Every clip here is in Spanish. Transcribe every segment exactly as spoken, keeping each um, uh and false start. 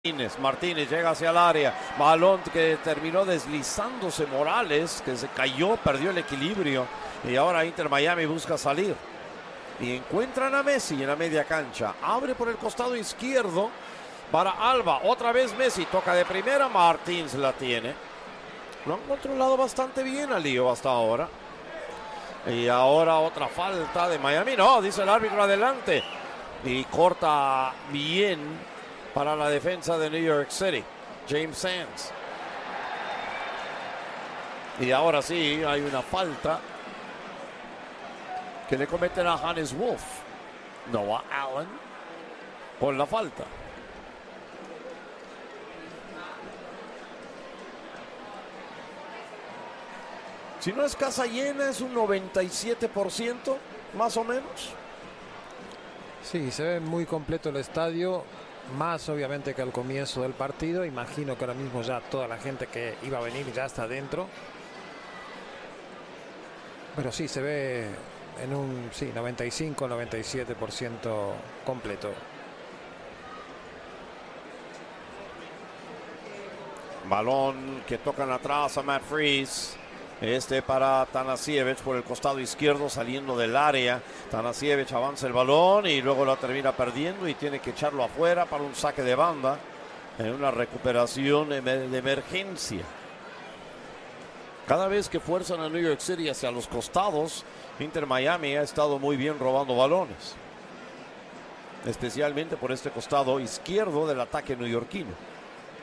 Martínez, Martínez llega hacia el área, balón que terminó deslizándose Morales, que se cayó, perdió el equilibrio y ahora Inter Miami busca salir y encuentran a Messi en la media cancha, abre por el costado izquierdo para Alba, otra vez Messi, toca de primera, Martínez la tiene, lo han controlado bastante bien al lío hasta ahora y ahora otra falta de Miami, no, dice el árbitro adelante y corta bien para la defensa de New York City, James Sands. Y ahora sí, hay una falta que le cometen a Hannes Wolf. Noah Allen por la falta. Si no es casa llena, es un noventa y siete por ciento, más o menos. Sí, se ve muy completo el estadio. Más obviamente que al comienzo del partido. Imagino que ahora mismo ya toda la gente que iba a venir ya está dentro. Pero sí, se ve en un sí, noventa y cinco, noventa y siete por ciento completo. Balón que tocan atrás a Matt Freese. Este para Tanasiewicz por el costado izquierdo saliendo del área. Tanasiewicz avanza el balón y luego lo termina perdiendo y tiene que echarlo afuera para un saque de banda en una recuperación de emergencia. Cada vez que fuerzan a New York City hacia los costados, Inter Miami ha estado muy bien robando balones, especialmente por este costado izquierdo del ataque neoyorquino.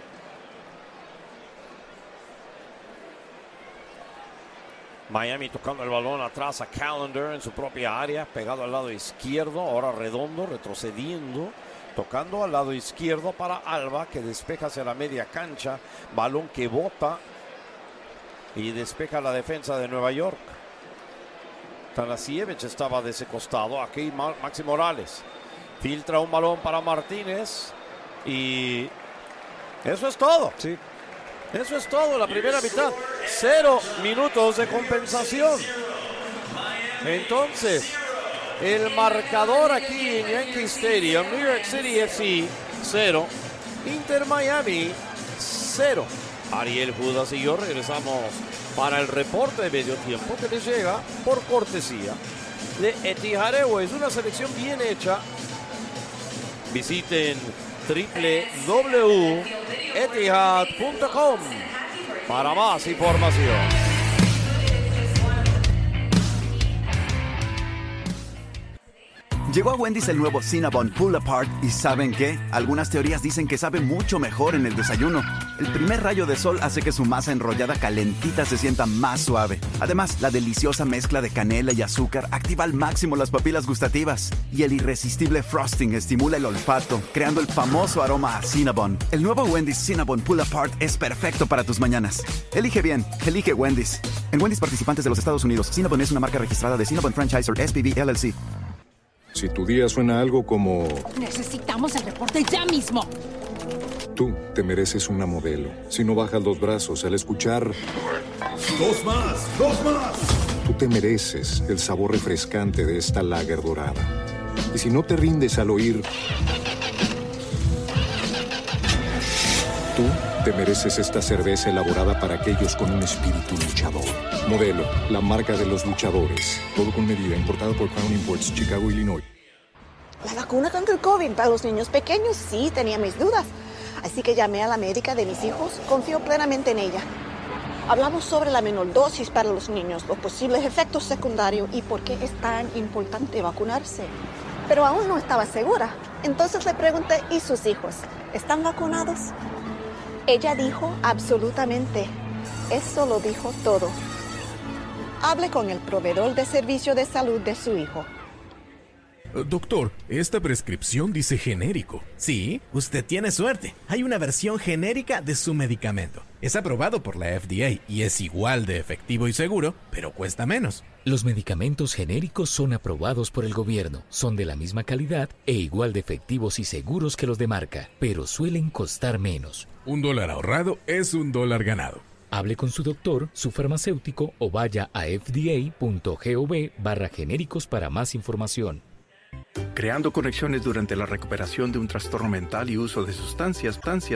Miami tocando el balón atrás a Callender en su propia área, pegado al lado izquierdo, ahora Redondo retrocediendo, tocando al lado izquierdo para Alba, que despeja hacia la media cancha, balón que bota y despeja la defensa de Nueva York. Tanasiewicz estaba de ese costado, aquí Maxi Morales, filtra un balón para Martínez y eso es todo. Sí. Eso es todo, la primera mitad. Cero minutos de compensación. Entonces, el marcador aquí en Yankee Stadium, New York City F C, cero. Inter Miami, cero. Ariel Judas y yo regresamos para el reporte de medio tiempo que les llega por cortesía de Etihad Airways. Una selección bien hecha. Visiten doble u doble u doble u punto etihad punto com para más información. Llegó a Wendy's el nuevo Cinnabon Pull Apart y ¿saben qué? Algunas teorías dicen que sabe mucho mejor en el desayuno. El primer rayo de sol hace que su masa enrollada calentita se sienta más suave. Además, la deliciosa mezcla de canela y azúcar activa al máximo las papilas gustativas. Y el irresistible frosting estimula el olfato, creando el famoso aroma a Cinnabon. El nuevo Wendy's Cinnabon Pull Apart es perfecto para tus mañanas. Elige bien, elige Wendy's. En Wendy's participantes de los Estados Unidos, Cinnabon es una marca registrada de Cinnabon Franchisor S P V L L C. Si tu día suena algo como... Necesitamos el reporte ya mismo. Tú te mereces una modelo. Si no bajas los brazos al escuchar... ¡Dos más! ¡Dos más! Tú te mereces el sabor refrescante de esta lager dorada. Y si no te rindes al oír... Tú te mereces esta cerveza elaborada para aquellos con un espíritu luchador. Modelo, la marca de los luchadores. Todo con medida, importado por Crown Imports, Chicago, Illinois. La vacuna contra el COVID para los niños pequeños sí tenía mis dudas. Así que llamé a la médica de mis hijos, confío plenamente en ella. Hablamos sobre la menor dosis para los niños, los posibles efectos secundarios y por qué es tan importante vacunarse. Pero aún no estaba segura. Entonces le pregunté, ¿y sus hijos? ¿Están vacunados? Ella dijo absolutamente. Eso lo dijo todo. Hable con el proveedor de servicio de salud de su hijo. Doctor, esta prescripción dice genérico. Sí, usted tiene suerte. Hay una versión genérica de su medicamento. Es aprobado por la F D A y es igual de efectivo y seguro, pero cuesta menos. Los medicamentos genéricos son aprobados por el gobierno, son de la misma calidad e igual de efectivos y seguros que los de marca, pero suelen costar menos. Un dólar ahorrado es un dólar ganado. Hable con su doctor, su farmacéutico o vaya a f d a punto gov barra genéricos para más información. Creando conexiones durante la recuperación de un trastorno mental y uso de sustancias, sustancias